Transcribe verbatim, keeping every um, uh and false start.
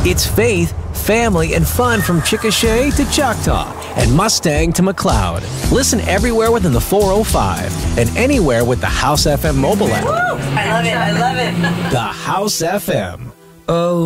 It's faith, family, and fun from Chickasha to Choctaw and Mustang to McLeod. Listen everywhere within the four oh five and anywhere with the House F M mobile app. Woo! I love it. I love it. The House F M. Oh.